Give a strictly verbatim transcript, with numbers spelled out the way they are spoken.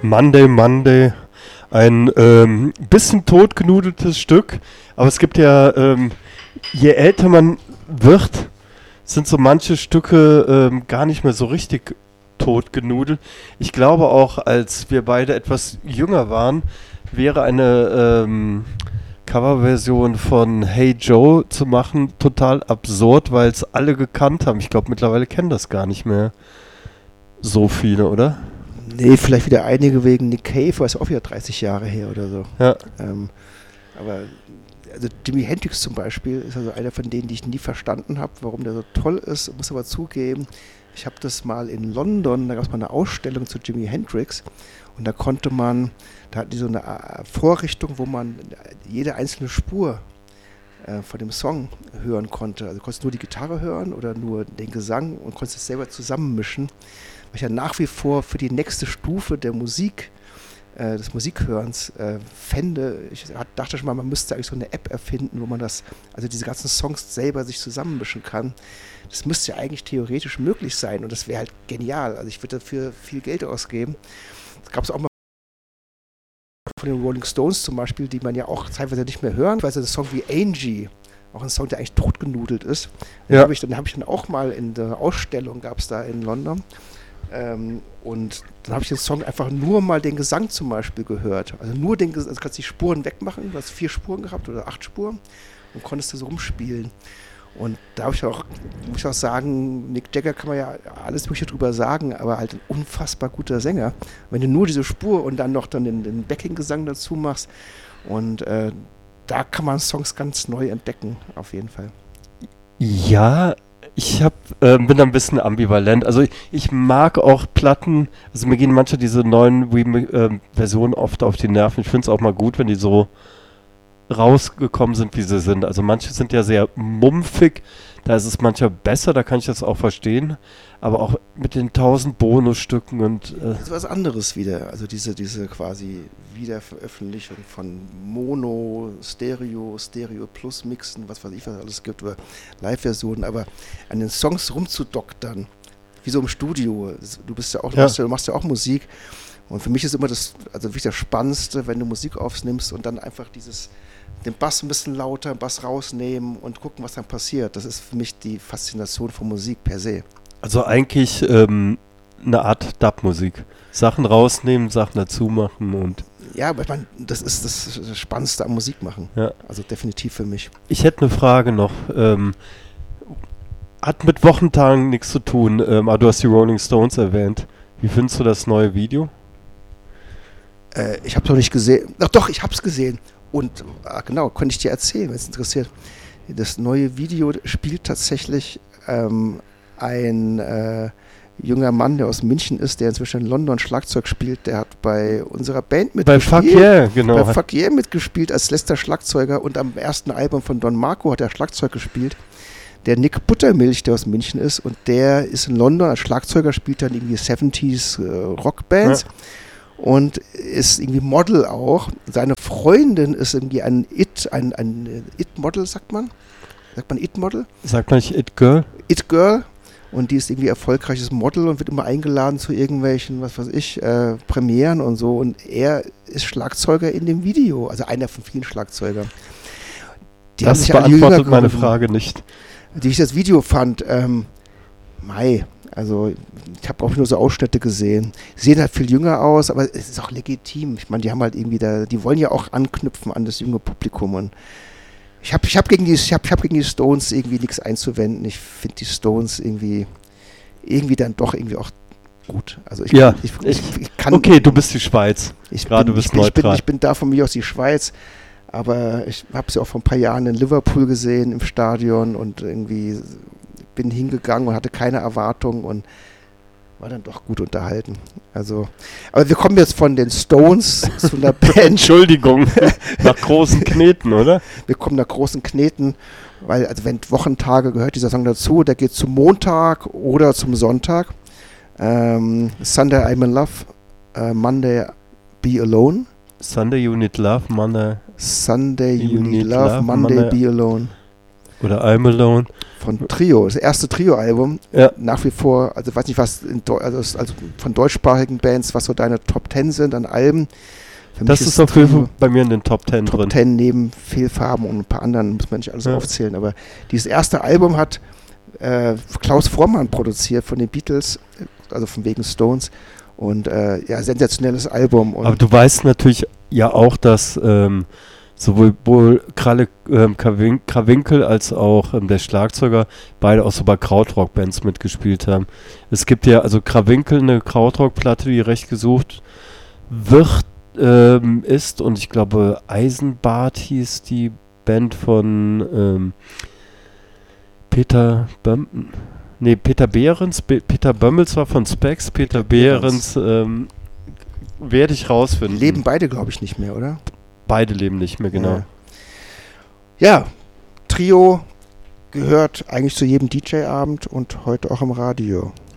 Monday, Monday. Ein ähm, bisschen totgenudeltes Stück, aber es gibt ja, ähm, je älter man wird, sind so manche Stücke ähm, gar nicht mehr so richtig totgenudelt. Ich glaube auch, als wir beide etwas jünger waren, wäre eine ähm, Coverversion von Hey Joe zu machen total absurd, weil es alle gekannt haben. Ich glaube, mittlerweile kennen das gar nicht mehr so viele, oder? Nee, vielleicht wieder einige wegen Nick Cave, weil es auch wieder dreißig Jahre her oder so. Ja. Ähm, aber also Jimi Hendrix zum Beispiel ist also einer von denen, die ich nie verstanden habe, warum der so toll ist. Ich muss aber zugeben, ich habe das mal in London, da gab es mal eine Ausstellung zu Jimi Hendrix und da konnte man, da hatten die so eine Vorrichtung, wo man jede einzelne Spur äh, von dem Song hören konnte. Also du konntest nur die Gitarre hören oder nur den Gesang und konntest es selber zusammenmischen. Weil ich ja nach wie vor für die nächste Stufe der Musik, äh, des Musikhörens äh, fände, ich dachte schon mal, man müsste eigentlich so eine App erfinden, wo man das, also diese ganzen Songs selber sich zusammenmischen kann. Das müsste ja eigentlich theoretisch möglich sein und das wäre halt genial. Also ich würde dafür viel Geld ausgeben. Das gab es auch mal von den Rolling Stones zum Beispiel, die man ja auch teilweise nicht mehr hören, weil so ein Song wie Angie, auch ein Song, der eigentlich totgenudelt ist. Den Ja. habe ich, dann habe ich dann auch mal in der Ausstellung, gab es da in London, Ähm, und dann habe ich den Song einfach nur mal den Gesang zum Beispiel gehört. Also nur den Gesang, also kannst die Spuren wegmachen, du hast vier Spuren gehabt oder acht Spuren und konntest da so rumspielen. Und da habe ich auch, muss ich auch sagen, Mick Jagger kann man ja alles Mögliche drüber sagen, aber halt ein unfassbar guter Sänger. Wenn du nur diese Spur und dann noch dann den, den Backing-Gesang dazu machst und äh, da kann man Songs ganz neu entdecken, auf jeden Fall. Ja, ich hab, äh, bin da ein bisschen ambivalent. Also ich, ich mag auch Platten, also mir gehen manche diese neuen äh, Versionen oft auf die Nerven. Ich finde es auch mal gut, wenn die so rausgekommen sind, wie sie sind. Also manche sind ja sehr mumpfig, da ist es manchmal besser, da kann ich das auch verstehen. Aber auch mit den tausend Bonusstücken und... Äh Das ist was anderes wieder. Also diese, diese quasi Wiederveröffentlichung von Mono, Stereo, Stereo Plus Mixen, was weiß ich, was alles gibt, oder Live-Versionen, aber an den Songs rumzudoktern, wie so im Studio. Du bist ja auch, du, Ja. machst ja, du machst ja auch Musik. Und für mich ist immer das, also wirklich das Spannendste, wenn du Musik aufnimmst und dann einfach dieses, den Bass ein bisschen lauter, Bass rausnehmen und gucken, was dann passiert. Das ist für mich die Faszination von Musik per se. Also eigentlich ähm, eine Art Dub-Musik. Sachen rausnehmen, Sachen dazu machen und... Ja, aber ich meine, das ist das Spannendste am Musik machen. Ja. Also definitiv für mich. Ich hätte eine Frage noch. Ähm, hat mit Wochentagen nichts zu tun, ähm, aber du hast die Rolling Stones erwähnt. Wie findest du das neue Video? Äh, ich habe es noch nicht gesehen. Ach doch, ich habe es gesehen. Und ah, genau, könnte ich dir erzählen, wenn es interessiert. Das neue Video spielt tatsächlich ähm, ein äh, junger Mann, der aus München ist, der inzwischen in London Schlagzeug spielt. Der hat bei unserer Band Bei mitgespielt. Fuck Yeah, genau. Bei Fuck Yeah mitgespielt als letzter Schlagzeuger und am ersten Album von Don Marco hat er Schlagzeug gespielt. Der Nick Buttermilch, der aus München ist, und der ist in London als Schlagzeuger, spielt dann irgendwie siebziger äh, Rockbands. Ja. Und ist irgendwie Model auch. Seine Freundin ist irgendwie ein It, ein, ein It-Model, sagt man. Sagt man It-Model? Sagt man nicht It Girl? It-Girl. Und die ist irgendwie erfolgreiches Model und wird immer eingeladen zu irgendwelchen, was weiß ich, äh, Premieren und so. Und er ist Schlagzeuger in dem Video. Also einer von vielen Schlagzeugern. Die haben Das sich alle beantwortet jünger meine gefunden. Frage nicht. Die ich das Video fand, ähm, Mai, also ich habe auch nur so Ausschnitte gesehen. Sie sehen halt viel jünger aus, aber es ist auch legitim. Ich meine, die haben halt irgendwie da, die wollen ja auch anknüpfen an das junge Publikum. Und ich habe ich hab gegen die, ich hab, ich hab gegen die Stones irgendwie nichts einzuwenden. Ich finde die Stones irgendwie, irgendwie dann doch irgendwie auch gut. Also ich, Ja, ich, ich, ich, ich kann. Okay, du bist die Schweiz. Ich Gerade bin, du bist ich bin, ich bin, neutral. ich bin da von mir aus die Schweiz. Aber ich habe sie auch vor ein paar Jahren in Liverpool gesehen, im Stadion, und irgendwie bin hingegangen und hatte keine Erwartung und war dann doch gut unterhalten. Also, aber wir kommen jetzt von den Stones zu einer Band. Entschuldigung, nach großen Kneten, oder? Wir kommen nach großen Kneten, weil, also wenn Wochentage gehört dieser Song dazu, der geht zum Montag oder zum Sonntag. Ähm, Sunday I'm in Love, äh, Monday Be Alone. Sunday You Need Love, Monday. Sunday You, You Need, Need Love, Love, Monday, Monday- Be Alone. Oder I'm Alone. Von Trio, das erste Trio-Album. Ja. Nach wie vor, also weiß nicht, was in Deu- also, also von deutschsprachigen Bands, was so deine Top Ten sind an Alben. Für Das mich ist auf jeden Fall bei mir in den Top Ten Top drin. Ten neben Fehlfarben und ein paar anderen, muss man nicht alles Ja. aufzählen. Aber dieses erste Album hat äh, Klaus Vormann produziert von den Beatles, also von wegen Stones. Und äh, ja, sensationelles Album. Und Aber du weißt natürlich ja auch, dass ähm, sowohl wohl Kralle ähm, Krawin- Krawinkel als auch ähm, der Schlagzeuger beide auch so bei Krautrock-Bands mitgespielt haben. Es gibt ja, also Krawinkel, eine Krautrock-Platte, die recht gesucht wird, ähm, ist, und ich glaube Eisenbart hieß die Band von ähm, Peter Böhm, nee, Peter Behrens, Be- Peter Bömmels war von Specs, Peter Behrens, ähm, werde ich rausfinden. leben beide, glaube ich, nicht mehr, oder? Beide leben nicht mehr, genau. Ja. ja, Trio gehört eigentlich zu jedem D J-Abend und heute auch im Radio.